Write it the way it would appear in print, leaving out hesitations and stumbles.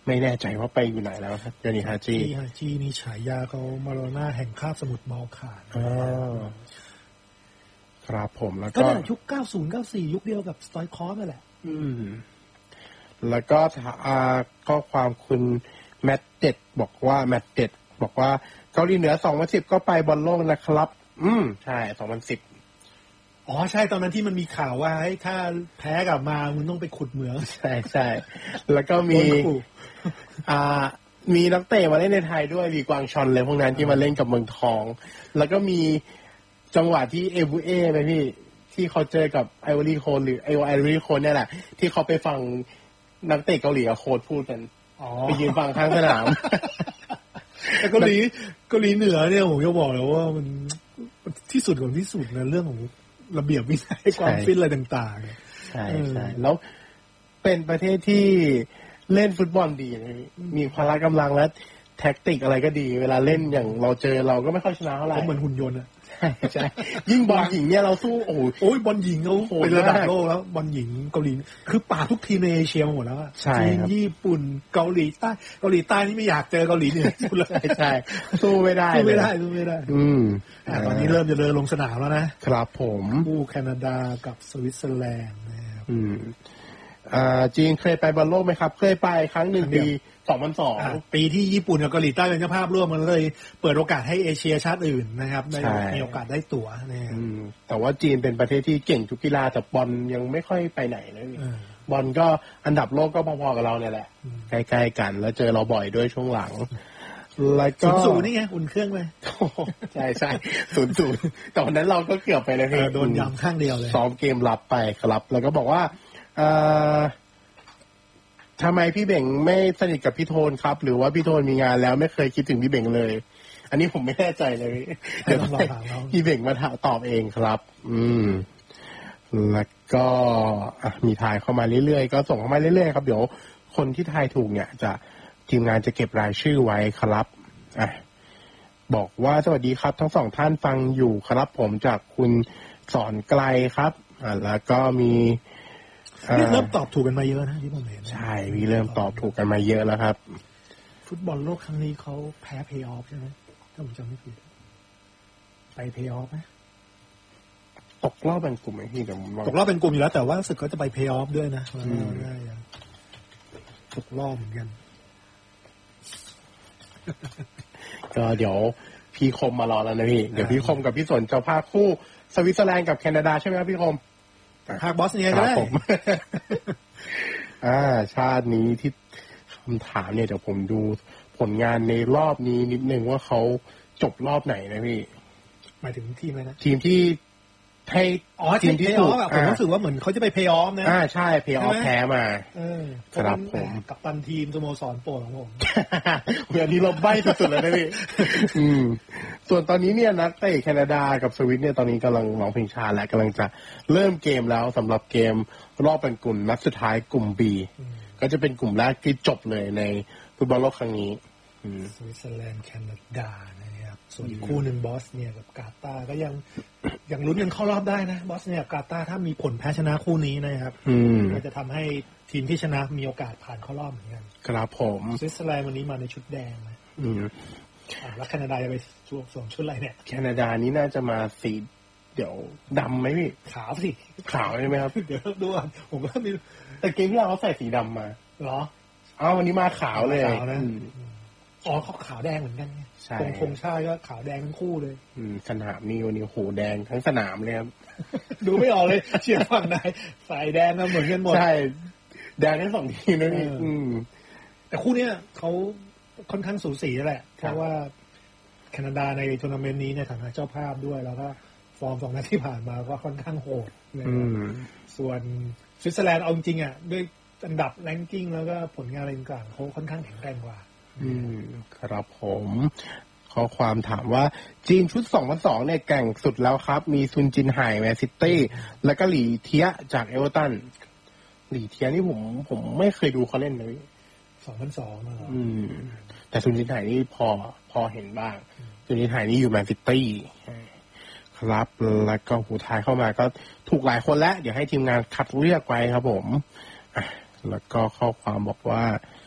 ไม่แน่ใจว่าไปอยู่ไหนแล้วครับยานิฮาจินี่ฉายาเขามาโดน่าแห่งคาบสมุทรเมาขาดครับผมแล้วก็ยุค90 94ยุคเดียวกับสไตล์คอร์สนั่นแหละแล้วก็ข้อความคุณแมตเด็ดบอกว่าเกาหลีเหนือ2010ก็ไปบอลโลกนะครับใช่2010 อ๋อใช่ตอนนั้นที่มันมีข่าวว่าถ้าแพ้กลับมามึงต้องไปขุดเหมืองใช่แล้วก็มีนักเตะมาเล่นในไทยด้วยลีกวางชอนเลยพวกนั้นที่มาเล่นกับเมืองทองแล้วก็มีจังหวะที่เอบูเอไหมพี่ที่เขาเจอกับไอวอรี่โคนหรือไอวอรี่โคนเนี่ยแหละที่เขาไปฟังนักเตะเกาหลีกับโค้ชพูดกันไปยืนฟังข้างสนามแต่เกาหลีเหนือเนี่ยผมจะบอกเลยว่ามันที่สุดของที่สุดในเรื่องของระเบียบวินัยความฟิตอะไรต่างๆใช่แล้วเป็นประเทศที่เล่นฟุตบอลดีมีพละกำลังและแท็กติกอะไรก็ดีเวลาเล่นอย่างเราเจอเราก็ไม่ค่อยชนะเท่าไหร่เหมือนหุ่นยนต์อะใช่ยิ่งบอลหญิงเนี่ยเราสู้โอ้ยบอลหญิงเขาเป็นระดับโลกแล้วบอลหญิงเกาหลีคือป่าทุกทีมในเอเชียหมดแล้วจีนญี่ปุ่นเกาหลีใต้นี่ไม่อยากเจอเกาหลีเนี่ยใช่สู้ไม่ได้ตอนนี้เริ่มจะเดินลงสนามแล้วนะครับผมคู่แคนาดากับสวิตเซอร์แลนด์นะครับจีนเคยไปบอลโลกไหมครับเคยไปครั้งหนึ่งปี2002 ปีที่ญี่ปุ่นกับเกาหลีใต้เป็นเจ้าภาพร่วมมันเลยเปิดโอกาสให้เอเชียชาติอื่นนะครับได้มีโอกาสได้ตั๋วนะครับแต่ว่าจีนเป็นประเทศที่เก่งทุกกีฬาแต่บอลยังไม่ค่อยไปไหนเลยบอลก็อันดับโลกก็พอๆกับเราเนี่ยแหละใกล้ๆกันแล้วเจอเราบ่อยด้วยช่วงหลังแล้วก็ 0-0นี่ไงอุ่นเครื่องไปใช่0-0ตอนนั้นเราก็เกือบไปเลยโดนย้ำข้างเดียวเลยซ้อมเกมรับไปครับแล้วก็บอกว่าทำไมพี่เบ่งไม่สนิทกับพี่โทนครับหรือว่าพี่โทนมีงานแล้วไม่เคยคิดถึงพี่เบ่งเลยอันนี้ผมไม่แน่ใจเลยเดี๋ยวพี่เบ่งมาตอบเองครับแล้วก็มีทายเข้ามาเรื่อยๆก็ส่งเข้ามาเรื่อยๆครับเดี๋ยวคนที่ทายถูกเนี่ยจะทีมงานจะเก็บรายชื่อไว้ครับบอกว่าสวัสดีครับทั้งสองท่านฟังอยู่ครับผมจากคุณสอนไกลครับแล้วก็มีเริ่มตอบถูกกันมาเยอะนะที่ผมเห็นใช่มีเริ่มตอบถูกกันมาเยอะแล้วครับฟุตบอลโลกครั้งนี้เขาแพ้เพย์ออฟใช่ไหมถ้าผมจำไม่ผิดไปเพย์ออฟไหมตกรอบเป็นกลุ่มไหมพี่ตกรอบเป็นกลุ่มอยู่แล้วแต่ว่ารู้สึกเขาจะไปเพย์ออฟด้วยนะได้ตกรอบเหมือนกันก็เดี๋ยวพี่คมมารอแล้วนะพี่เดี๋ยวพี่คมกับพี่สนเจ้าภาพคู่สวิตเซอร์แลนด์กับแคนาดาใช่ไหมครับพี่คมภาคบอสเนียก็ได้ชาตินี้ที่คำถามเนี่ยเดี๋ยวผมดูผลงานในรอบนี้นิดนึงว่าเขาจบรอบไหนนะพี่หมายถึงทีมอะไรนะทีมที่ให้ทีมที่ถูกผมรู้สึกว่าเหมือนเขาจะไปเพย์ออฟนะใช่เพย์ออฟแพ้มาครับผมกัปตันทีมสโมสรโปรดของผมเดี๋ยวนี้เราใบ้สุดๆเลยนะพี่ส่วนตอนนี้เนี่ยนักเตะแคนาดากับสวิตเนี่ยตอนนี้กำลังร้องเพลงชาและกำลังจะเริ่มเกมแล้วสำหรับเกมรอบเป็นกลุ่มนัดสุดท้ายกลุ่ม B ก็จะเป็นกลุ่มแรกที่จบเลยในฟุตบอลโลกครั้งนี้สวิตเซอร์แลนด์แคนาดานะครับส่วนอีกคู่หนึ่งบอสเนียกับกาตาร์ก็ยังลุ้นกันเข้ารอบได้นะบอสเนียกับกาตาร์ถ้ามีผลแพ้ชนะคู่นี้นะครับก็จะทำให้ทีมที่ชนะมีโอกาสผ่านเข้ารอบเหมือนกันครับผมสวิตเซอร์แลนด์วันนี้มาในชุดแดงนะแล้วแคนาดาจะไปสวมชุดอะไรเนี่ยแคนาดานี้น่าจะมาสีเดี๋ยวดำไหมพี่ขาวสิขาวใช่ไหมครับเดี๋ยวดูผมก็มีแต่เกมที่เราใส่สีดำมาเหรอวันนี้มาขาวเลยเขาขาวแดงเหมือนกันธงชาติก็ขาวแดงทั้งคู่เลยสนามนี้วันนี้โหแดงทั้งสนามเลยครับดูไม่ออกเลยเชียร์ฝั่งไหนสายแดงนะเหมือนกันหมดใช่แดงทั้งสองทีมนะพี่แต่คู่เนี้ยเขาค่อนข้างสูสีแหละเพราะว่าแคนาดาในทัวร์นาเมนต์นี้ในฐานะเจ้าภาพด้วยแล้วก็ฟอร์ม2 นัดที่ผ่านมาก็ค่อนข้างโหดส่วนสวิตเซอร์แลนด์เอาจริงอ่ะด้วยอันดับแรงกิ้งแล้วก็ผลงานอะไรต่างๆเขาค่อนข้างแข็งแกร่งกว่าครับผมข้อความถามว่าจีนชุด2002เนี่ยแกร่งสุดแล้วครับมีซุนจินไห่แมนซิตี้แล้วก็หลี่เทียจากเอเวอร์ตันหลี่เทียนี่ผมไม่เคยดูเขาเล่นเลย 2002นะแต่ซุนจินไห่นี่พอเห็นบ้างซุนจินไห่นี่อยู่แมนซิตี้ครับแล้วก็หูทายเข้ามาก็ถูกหลายคนแล้วเดี๋ยวให้ทีมงานคัดเลือกไว้ครับผมแล้วก็ข้อความบอกว่า